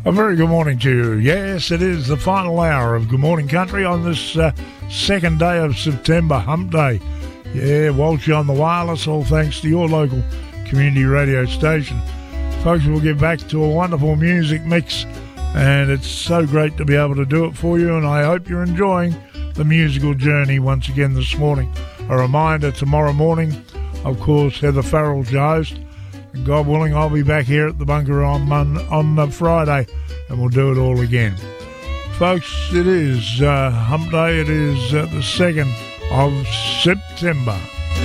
A very good morning to you. Yes, it is the final hour of Good Morning Country on this second day of September, Hump Day. Yeah, Walshy on the wireless, all thanks to your local community radio station. Folks, we'll get back to a wonderful music mix, and it's so great to be able to do it for you, and I hope you're enjoying the musical journey once again this morning. A reminder, tomorrow morning, of course, Heather Farrell's your host. And God willing, I'll be back here at the bunker on Friday, and we'll do it all again. Folks, it is Hump Day. It is the 2nd of September.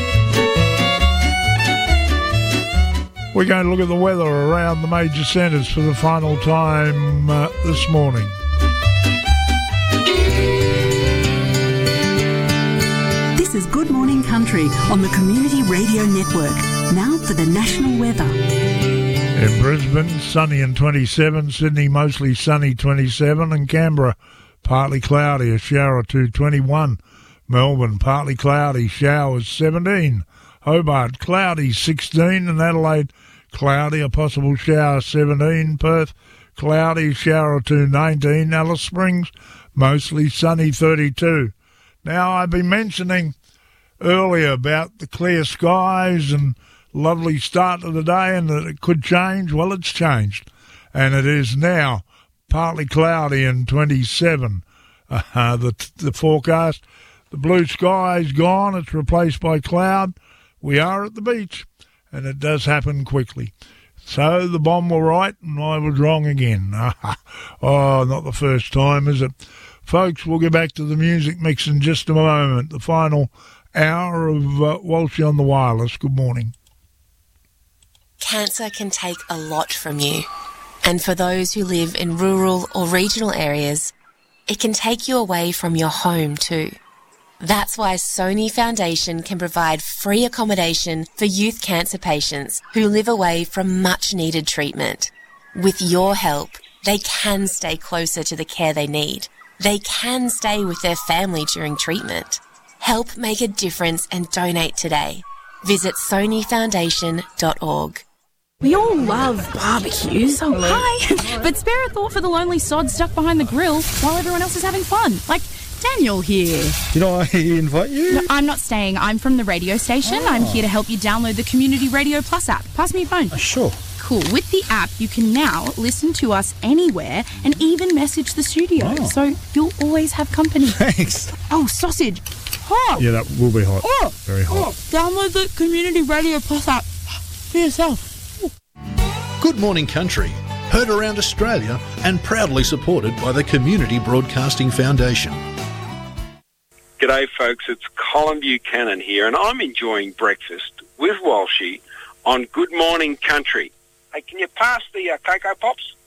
We're going to look at the weather around the major centres for the final time this morning. This is Good Morning Country on the Community Radio Network. Now for the national weather. In Brisbane, sunny and 27. Sydney, mostly sunny, 27. And Canberra, partly cloudy, a shower to 21. Melbourne, partly cloudy, showers, 17. Hobart, cloudy, 16. And Adelaide, cloudy, a possible shower, 17. Perth, cloudy, shower to 19. Alice Springs, mostly sunny, 32. Now, I've been mentioning earlier about the clear skies and lovely start to the day and that it could change. Well, it's changed, and it is now partly cloudy and 27. The forecast, the blue sky is gone. It's replaced by cloud. We are at the beach, and it does happen quickly. So the bomb were right, and I was wrong again. Oh, not the first time, is it? Folks, we'll get back to the music mix in just a moment. The final hour of Walshy on the wireless. Good morning. Cancer can take a lot from you. And for those who live in rural or regional areas, it can take you away from your home too. That's why Sony Foundation can provide free accommodation for youth cancer patients who live away from much-needed treatment. With your help, they can stay closer to the care they need. They can stay with their family during treatment. Help make a difference and donate today. Visit sonyfoundation.org. We all love barbecues. Oh, hi. But spare a thought for the lonely sod stuck behind the grill while everyone else is having fun. Like Daniel here. Did I invite you? No, I'm not staying. I'm from the radio station. Oh. I'm here to help you download the Community Radio Plus app. Pass me your phone. Sure. Cool. With the app, you can now listen to us anywhere and even message the studio. Oh. So you'll always have company. Thanks. Oh, sausage. Hot. Yeah, that will be hot. Oh. Very hot. Oh. Download the Community Radio Plus app for yourself. Good Morning Country, heard around Australia and proudly supported by the Community Broadcasting Foundation. G'day folks, it's Colin Buchanan here, and I'm enjoying breakfast with Walshy on Good Morning Country. Hey, can you pass the Cocoa Pops?